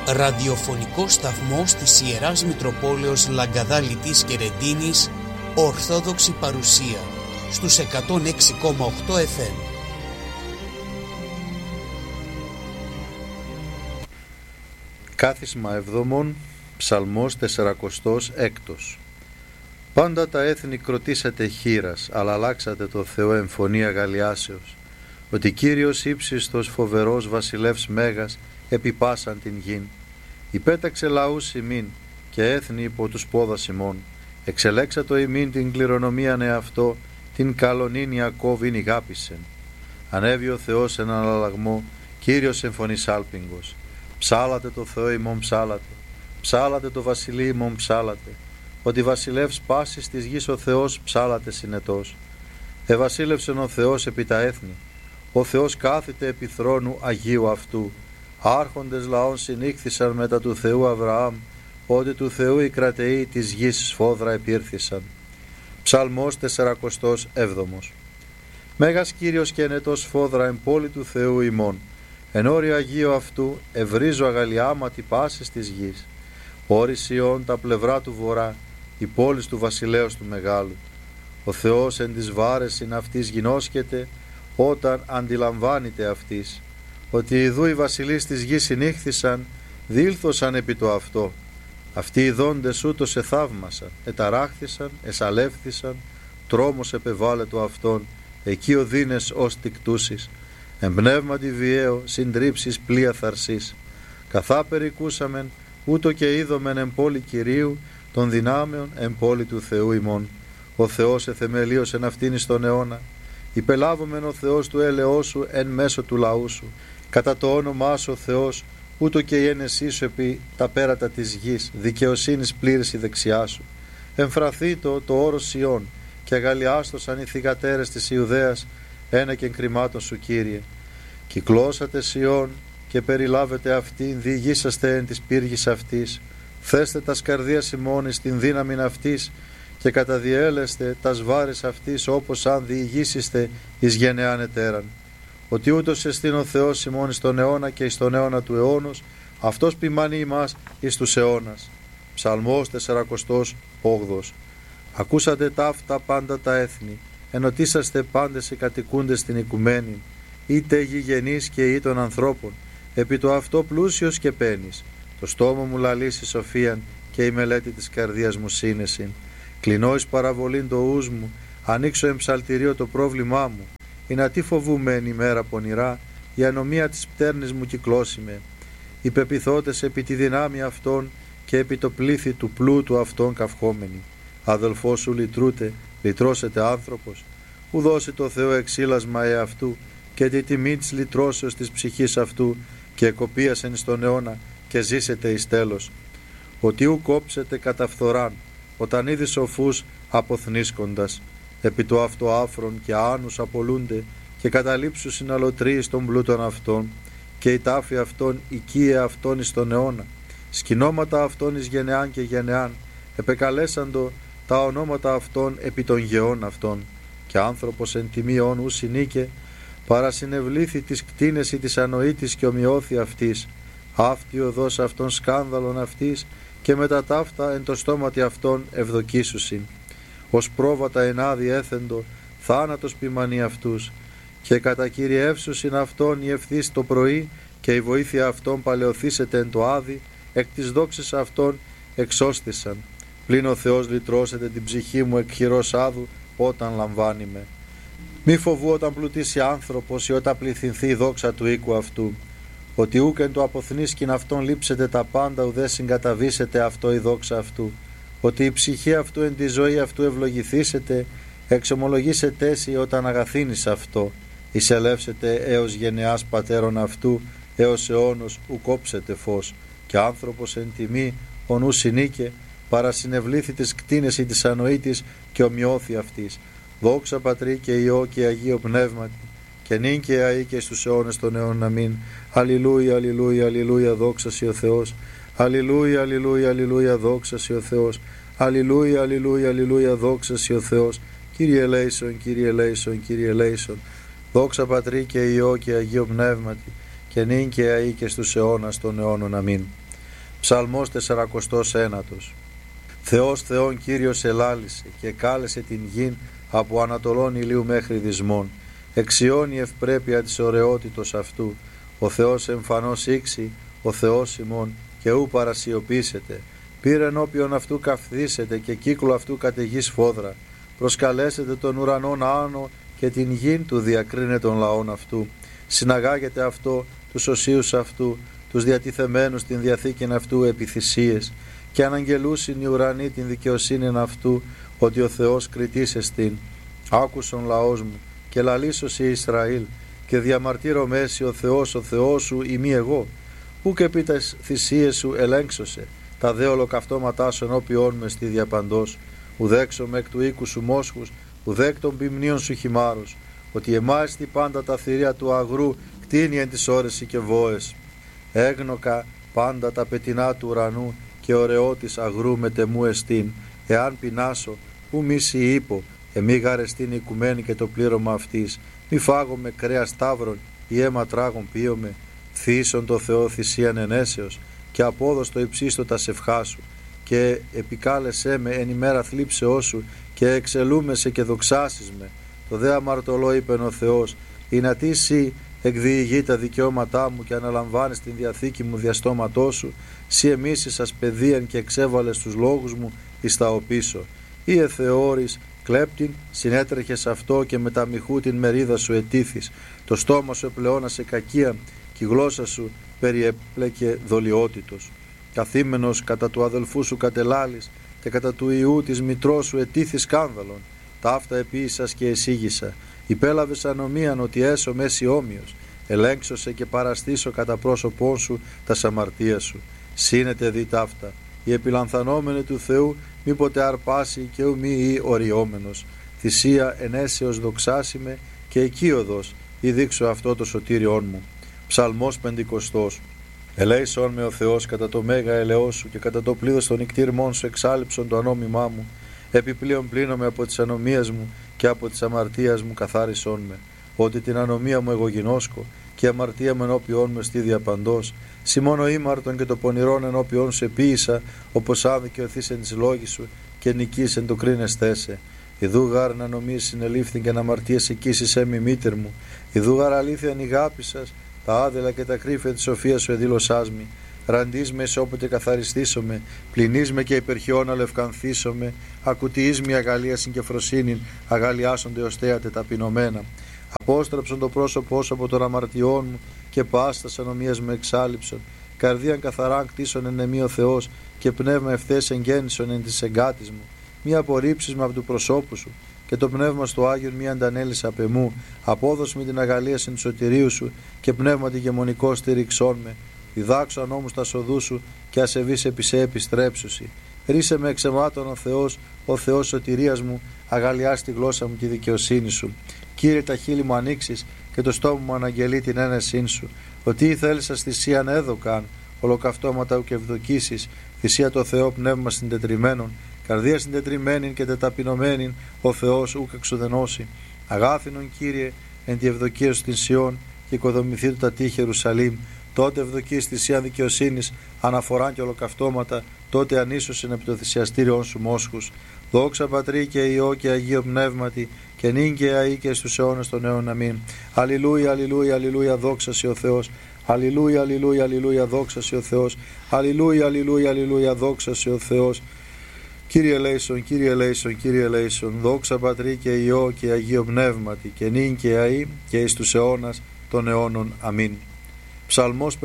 ραδιοφωνικό σταθμός της Ιεράς Μητροπόλεως Λαγκαδάλητης και Ρεντίνης, Ορθόδοξη παρουσία, στους 106,8 FM. Κάθισμα εβδομών, Ψαλμός 46. Πάντα τα έθνη κροτήσατε χήρας, αλλά αλλάξατε το Θεό εμφωνία αγαλιάσεως, ότι Κύριος ύψιστος φοβερός βασιλεύς μέγας επιπάσαν την γην. Υπέταξε λαούς ημίν και έθνη υπό τους πόδας ημών. Εξελέξατο ημίν την κληρονομίαν εαυτό, την καλονήν Ιακώβην ηγάπησεν. Ανέβη ο Θεός εν αναλλαγμό, Κύριος εμφωνής άλπιγγος. Ψάλατε το Θεό ημών ψάλατε, ψάλατε το βασιλεί ημών ψάλατε, ότι βασιλεύς πάσης της γης ο Θεός ψάλατε συνετός. Εβασίλευσεν ο Θεός επί τα έθνη, ο Θεός κάθεται επί θρόνου Αγίου αυτού. Άρχοντες λαών συνήχθησαν μετά του Θεού Αβραάμ, ότι του Θεού οι κρατεοί της γης σφόδρα επήρθησαν. Ψαλμός 47. Μέγας Κύριος και ενετός σφόδρα εν πόλη του Θεού ημών, εν όριο Αγίου αυτού ευρίζω αγαλιάματι πάσης της γης. Όρη Σιών τα πλευρά του βορρά, η πόλης του βασιλέως του μεγάλου. Ο Θεός εν της βάρεσιν αυτής γινώσκεται, όταν αντιλαμβάνεται αυτής, ότι ιδού οι βασιλείς της γης συνήχθησαν, διήλθωσαν επί το αυτό. Αυτοί οι δόντες ούτως εθαύμασαν, εταράχθησαν, εσαλεύθησαν, τρόμος επεβάλλε το αυτόν, εκεί οδύνες ως τικτούσεις. Εμπνεύματι βιαίο, συντρίψεις πλοία θαρσής. Καθά περικούσαμεν, ούτω και είδομεν εν πόλη Κυρίου, των δυνάμεων εν πόλη του Θεού ημών. Ο Θεός εθεμελίωσεν αυτήν εις τον αιώνα. Υπελάβομεν ο Θεός του έλεός σου εν μέσω του λαού σου. Κατά το όνομά σου ο Θεός, ούτω και η ένεσή σου επί τα πέρατα της γης, δικαιοσύνης πλήρης η δεξιά σου. Εμφραθήτω το όρος Σιών, και αγαλιάστοσαν οι θυγατέρες της Ιουδαίας, ένα και κρυμάτων σου Κύριε. Κυκλώσατε Σιών και περιλάβετε αυτήν, διηγήσαστε εν της πύργης αυτής. Θέστε τας καρδίας ημών εις την δύναμην αυτής, και καταδιέλεστε τας βάρες αυτής, όπως αν διηγήσεστε εις γενεάν ετέραν. Ότι ούτως εστίν ο Θεός ημών εις τον αιώνα και εις τον αιώνα του αιώνος, αυτός ποιμάνει ημάς εις τους αιώνας. Ψαλμός 48. Ακούσατε ταύτα πάντα τα έθνη, ενωτήσαστε πάντες οι κατοικούντες στην οικουμένη, είτε γηγενείς και ή των ανθρώπων, επί το αυτό πλούσιος και πένης. Το στόμα μου λαλήσει σοφίαν και η μελέτη της καρδίας μου σύνεσιν. Κλεινώ εις παραβολήν το ους μου, ανοίξω εμψαλτηρίο το πρόβλημά μου. Ή να τι φοβούμαι εν ημέρα πονηρά, η ανομία της πτέρνης μου κυκλώσιμε. Οι πεπιθώτες επί τη δυνάμει αυτών και επί το πλήθη του πλούτου αυτών καυχόμενοι. Αδελφός σου λυτρούτε, λυτρώσετε άνθρωπος, που δώσει το Θεό εξήλασμα εαυτού και τη τιμή της λυτρώσεως της ψυχής αυτού και εκοπίασεν εις τον αιώνα και ζήσετε εις τέλος. Ότι ου κόψετε κατά φθοράν, όταν είδη σοφούς αποθνίσκοντας, επί το αυτό άφρον και άνους απολούνται και καταλήψου συναλωτρίες των πλούτων αυτών και η τάφη αυτών οικία αυτών εις τον αιώνα. Σκηνώματα αυτών εις γενεάν και γενεάν, επεκαλέσαντο τα ονόματα αυτών επί των γεών αυτών. Και άνθρωπος εν τιμίον ου συνήκε, παρασυνευλήθη της κτίνες ή της ανοήτης και ομοιώθη αυτής. Αυτή οδός αυτών σκάνδαλον αυτής και μετά ταύτα εν το στόματι αυτών ευδοκίσουσιν. Ως πρόβατα ενάδει έθεντο, θάνατος ποιμανεί αυτούς. Και κατακυριεύσουσιν αυτών η ευθύς το πρωί και η βοήθεια αυτών παλαιοθήσεται εν το άδει, εκ της δόξης αυτών εξώστησαν. Πλην ο Θεός λυτρώσετε την ψυχή μου εκ χειρός άδου όταν λαμβάνει με. Μη φοβού όταν πλουτίσει άνθρωπος ή όταν πληθυνθεί η δόξα του οίκου αυτού. Ότι ούκεν το αποθνίσκην αυτόν λείψετε τα πάντα, ουδέ συγκαταβήσετε αυτό η δόξα αυτού. Ότι η ψυχή αυτού εν τη ζωή αυτού ευλογηθήσετε, εξομολογήσετε εσύ όταν αγαθύνεις αυτό. Εισελεύσετε έως γενεάς πατέρων αυτού, έως αιώνος ου κόψετε φως. Και άνθρωπος εν τιμή ονού συνήκε, παρασυνευλήθη της κτίνες ή της ανοήτης και ομοιώθη αυτής. Δόξα Πατρί και Υιό και Αγίο Πνεύματι, και νυν και αεί και στους αιώνες των αιώνων αμήν. Αλληλούια, αλληλούια, αλληλούια, δόξα σοι ο Θεός. Αλληλούια, αλληλούια, αλληλούια, δόξα σοι ο Θεός. Αλληλούια, αλληλούια, αλληλούια, δόξα σοι ο Θεός. Κύριε ελέησον, Κύριε ελέησον, Κύριε ελέησον. Δόξα Πατρί και Υιό και Αγίο Πνεύματι, και νυν και αεί και στους αιώνας των αιώνων αμήν. Ψαλμός 49. Θεός Θεόν Κύριος ελάλησε και κάλεσε την γην από ανατολών ηλίου μέχρι δυσμών. Εξιώνει η ευπρέπεια της ωραιότητος αυτού. Ο Θεός εμφανώς ήξη, ο Θεός ημών, και ου παρασιωπήσετε. Πήρε ενώπιον αυτού καυθήσετε και κύκλο αυτού καταιγής φόδρα. Προσκαλέσετε τον ουρανόν άνω και την γην του διακρίνε των λαών αυτού. Συναγάγετε αυτό, τους οσίους αυτού, τους διατιθεμένους την διαθήκην αυτού επί θυσίες, και αναγγελούσιν οι ουρανοί την δικαιοσύνην αυτού, ότι ο Θεός κριτής εστίν. Άκουσον λαός μου και λαλήσωσι Ισραήλ, και διαμαρτύρω μέση ο Θεός σου ημί εγώ, που και επί τας θυσίες σου ελέγξωσε, τα δε ολοκαυτώματά σου ενώπιόν με στη διαπαντός, ουδέξομαι εκ του οίκου σου μόσχους, ουδέκ των ποιμνίων σου χυμάρους, ότι εμάιστη πάντα τα θηρία του αγρού κτίνει εν τις ώρες και βόες. Έγνοκα πάντα τα πετεινά του ουρανού και ωραιότης αγρού μετεμού εστίν. Εάν πεινάσω, που μίση είπω, εμεί γαρεστήν οικουμένη και το πλήρωμα αυτής. Μη φάγομαι κρέα σταύρων ή αίμα τράγων πίωμε. Θύσον το Θεό θυσίαν ενέσεως και απόδοστο υψίστο τα σευχά σου. Και επικάλεσέ με εν ημέρα θλίψεώς σου και εξελούμεσαι και δοξάσεις με. Το δε αμαρτωλό είπεν ο Θεός, είναι τι σύ εκδιηγεί τα δικαιώματά μου και αναλαμβάνεις την διαθήκη μου διαστόματός σου, σύ εμείς σας παιδείαν και εξέβαλες τους λόγους μου εις τα οπίσω. Ή εθεώρης κλέπτην συνέτρεχες αυτό και με τα μοιχού την μερίδα σου ετήθης, το στόμα σου επλεώνασε κακία και η γλώσσα σου περιέπλεκε δολιότητος. Καθήμενος κατά του αδελφού σου κατελάλης και κατά του ιού της μητρός σου ετήθη σκάνδαλον. Ταύτα επίησας και εσύγησα. Υπέλαβες ανομίαν ότι έσω μέση όμοιος. Ελέγξωσε και παραστήσω κατά πρόσωπόν σου τα αμαρτία σου. Σύνετε δι ταύτα. Η επιλανθανόμενη του Θεού μήποτε αρπάσει και ου μη ή οριόμενος. Θυσία ενέσεως δοξάσιμε και οικείοδος ή δείξω αυτό το σωτήριόν μου. Ψαλμός 50. Ελέησον με ο Θεός κατά το μέγα ελεός σου και κατά το πλήθος των νικτήρμών σου εξάλληψον το ανώμημά μου. Επιπλέον πλύνομαι από τις ανομίες μου και από τις αμαρτίας μου καθάρισόν με. Ότι την ανομία μου εγώ γινώσκω και η αμαρτία μου ενώπιόν με στη διαπαντός. Σημώνω ήμαρτον και το πονηρόν ενώπιόν σου επίησα, όπως άδικαιωθείς εν της λόγης σου και νικείς εν το κρίνεστέσαι. Ιδού γάρ να νομίσεις συνελήφθην και να αμαρτίες εκείσεις έμι μήτερ μου. Ιδού γάρ αλήθεια νηγάπησας, τα άδελα και τα κρύφια της σοφίας σου εδήλωσάς μη. Ραντείς με όποτε καθαριστήσομαι, πληνείς με και υπερχιών αλευκανθήσομαι, ακουτιείς με αγαλία συγκεφροσύνην, αγαλιάσονται ως θέατε ταπεινωμένα. Απόστρεψον το πρόσωπό σου από των αμαρτιών μου και πάστας ανομίας με εξάλληψον. Καρδίαν καθαράν κτίσον εν εμεί ο Θεός και πνεύμα ευθές εγγέννησον εν της εγκάτης μου. Μη απορρίψεις με από του προσώπου σου και το πνεύμα στο Άγιον μη αντανέλεις απ' εμού. Απόδος με την αγαλία συν του σωτηρίου σου και πνεύμα τη γεμονικό στηριξών με. Διδάξω νόμους τα σοδού σου και ασεβείς επί σε επιστρέψουσι. Ρίσε με εξαιμάτων ο Θεός σωτηρίας μου, αγαλιάς τη γλώσσα μου τη δικαιοσύνη σου. Κύριε, τα χείλη μου ανοίξεις και το στόμα μου αναγγελεί την ένεσήν σου. Ότι η θέλησας θυσίαν έδωκαν, ολοκαυτώματα ου και ευδοκίσεις, θυσία το Θεό πνεύμα συντετριμένων, καρδία συντετριμένην και τεταπεινωμένην, ο Θεός ουκ εξουδενώσει. Αγάθινον Κύριε, εν τη ευδοκία σου την Σιών και οικοδομηθεί του τα τείχη Ιερουσαλήμ. Τότε ευδοκείς θυσία δικαιοσύνης, αναφοράν και ολοκαυτώματα, τότε ανίσωσιν επί το θυσιαστήριον σου μόσχους. Δόξα Πατρί και Υιό και Αγίο Πνεύματι, και νυν και αεί και στους αιώνες των αιώνων. Αμήν. Αλληλούια, αλληλούια, αλληλούια, δόξα σοι ο Θεός. Αλληλούια, αλληλούια, αλληλούια, δόξα σοι ο Θεός. Αλληλούια, αλληλούια, αλληλούια, δόξα σοι ο Θεός. Κύριε ελέησον, Κύριε ελέησον, Κύριε ελέησον, δόξα Πατρί και Υιό και Αγίο Πνεύματι, και νυν και αεί και εις τους αιώνας των αιώνων. Αμήν. Ψαλμός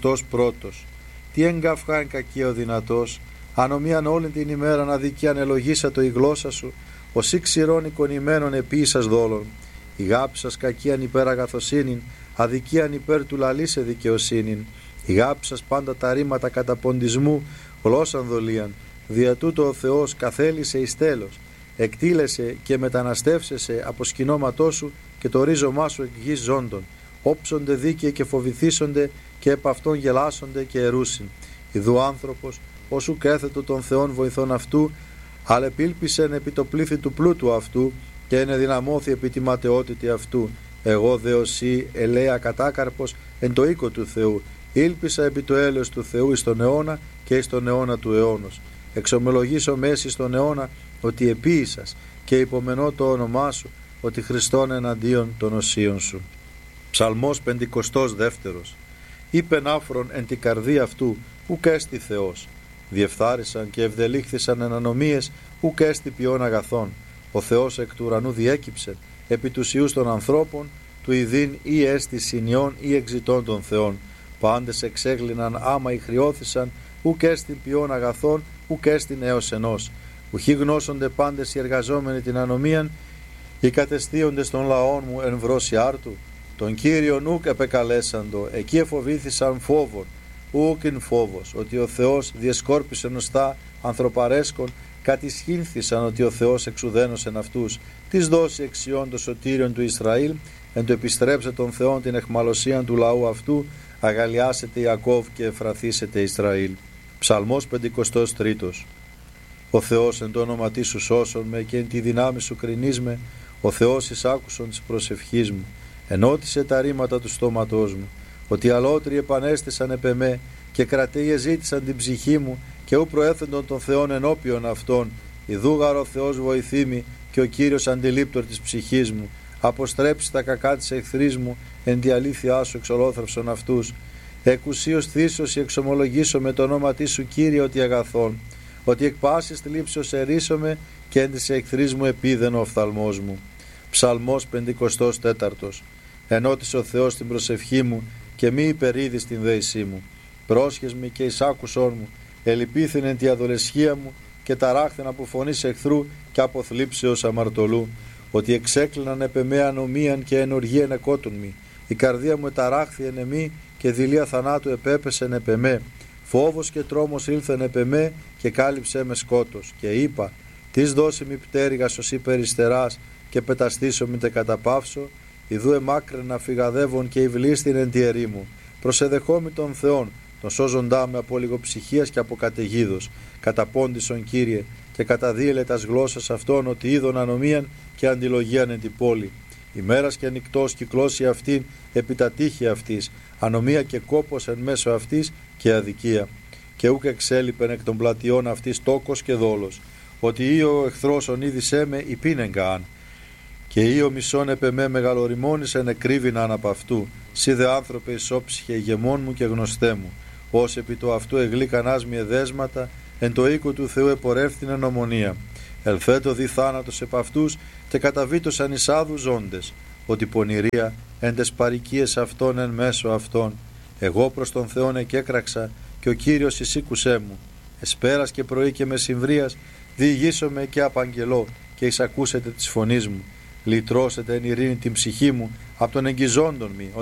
51. Τι εγκαυχά εν κακία ο δυνατός, ανομίαν όλη την ημέρα αδικίαν ελογίσατο η γλώσσα σου, ως ή ξηρών εικονημένων επίησας δόλων. Η γάπη σας κακίαν υπέρ αγαθοσύνην, αδικίαν υπέρ του λαλήσε δικαιοσύνην. Η γάπη σας πάντα τα ρήματα καταποντισμού, γλώσσαν δολίαν. Δια τούτο ο Θεός καθέλησε εις τέλος, εκτήλεσε και μεταναστεύσεσαι από σκηνώματό σου και το ρίζωμά σου εκ γης ζώντων. Όψονται δίκαιοι και φοβηθήσονται και επ' αυτόν γελάσονται και ερούσιν. Ιδού άνθρωπος, όσου κέθετο των Θεών βοηθών αυτού, αλεπίλπισεν επί το πλήθη του πλούτου αυτού και ενεδυναμώθη επί τη ματαιότητη αυτού. Εγώ δε οσί ελέα κατάκαρπος εν το οίκο του Θεού Ήλπισα επί το έλεος του Θεού εις τον αιώνα και εις τον αιώνα του αιώνος. Εξομολογήσω μέση στον αιώνα ότι επίησας και υπομενώ το όνομά σου, ότι Χριστόν εναντίον των οσίων σου. Ψαλμός 52. Είπεν άφρον εν τη καρδία αυτού, ουκ έστι Θεός. Διεφθάρισαν και ευδελήχθησαν εν ανομίες, ουκ έστι ποιόν αγαθών. Ο Θεός εκ του ουρανού διέκυψε, επί τους ιούς των ανθρώπων, του ειδήν ή έστι συνιών ή εξητών των Θεών. Πάντες εξέγλυναν άμα ηχριώθησαν, ουκ έστι ποιόν αγαθών, ουκ έστι έως ενός. Ουχή γνώσονται πάντες οι εργαζόμενοι την ανομίαν, οι κατεστίοντες των λαών μου εν βρώσει άρτου. Τον Κύριον ουκ επεκαλέσαντο, εκεί εφοβήθησαν φόβον, ουκ ειν φόβος, ότι ο Θεός διεσκόρπισε νοστά ανθρωπαρέσκον, κατησχύνθησαν ότι ο Θεός εξουδένωσεν αυτούς, της δώσει εξιών το σωτήριον του Ισραήλ, εν το επιστρέψε τον Θεόν την εχμαλωσίαν του λαού αυτού, αγαλιάσετε Ιακώβ και εφραθήσετε Ισραήλ. Ψαλμός 53. Ο Θεός εν το όνομα τι σου σώσον με και εν τη δυνάμει σου κρινείς με, ο Θεός εισάκουσον της προσευχής μου, ενώτισε τα ρήματα του στόματός μου, ότι οι αλότριοι επανέστησαν επ' εμέ και κρατείε ζήτησαν την ψυχή μου και ου προέθεντον των Θεών ενώπιον αυτών, ιδούγαρ ο Θεός βοηθήμη και ο Κύριος αντιλήπτορ της ψυχής μου, αποστρέψει τα κακά της εχθρής μου, εν τη αλήθειά σου εξολόθρευσον αυτούς. Εκουσίως θύσος εξομολογήσω με το όνομα τι σου Κύριε ότι αγαθών, ότι εκ πάσης θλίψεως ερίσομαι και εν της εχθρής μου επίδεν ο οφθαλμός μου. Ψαλμός 54. Ενώτησε ο Θεός την προσευχή μου και μη υπερίδεις την δέησή μου. Πρόσχες μη και εισάκουσόν μου, ελυπήθην εν τη αδολεσχία μου και ταράχθην από φωνής εχθρού και από θλίψεως αμαρτωλού, ότι εξέκλειναν επ' εμέ ανομίαν και ενοργίαν εκότουν μη. Η καρδία μου εταράχθη εν εμή και δειλία θανάτου επέπεσεν επ' εμέ. Φόβος και τρόμος ήλθεν επ' εμέ και κάλυψέ με σκότος. Και είπα, τις δώσει μη πτέρυγας ως υπεριστεράς και πεταστήσω μη τε καταπαύσω. Ιδού εμάκραινα φυγαδεύων και υβλίστην εν τη ερήμου. Προσεδεχόμη των Θεών, τον σώζοντά με από λιγοψυχίας και από καταιγίδος. Καταπόντισον Κύριε και καταδίελε τας γλώσσας αυτών ότι είδον ανομίαν και αντιλογίαν εν την πόλη. Ημέρας και νυκτός κυκλώσει αυτήν επί τα τείχη αυτής, ανομία και κόπος εν μέσω αυτής και αδικία. Και ούκ εξέλιπεν εκ των πλατιών αυτής τόκος και δόλος, ότι ή ο εχθρός ονείδησέ με υπήνεγγαν, και ή ο μισόν επ' εμέ μεγαλοριμόνησεν εκρύβηναν απ' αυτού. Σύ δε άνθρωπε ισόψυχε ηγεμόν μου και γνωστέ μου, ως επί το αυτού εγλήκαν άσμιε δέσματα, εν το οίκο του Θεού επορεύθυνεν ομονία. Ελθέτω δι θάνατος επ' αυτούς και καταβήτωσαν εις άδους ζώντες, ότι πονηρία εν τες παροικίες αυτών εν μέσω αυτών. Εγώ προς τον Θεόν εκέκραξα και ο Κύριος εισήκουσέ μου. Εσπέρας και πρωί και μεσημβρίας διηγήσομαι και απαγγελώ και εισακούσετε της φωνής μου. Λυτρώσετε εν ειρήνη την ψυχή μου από τον εγγυζόντων μη,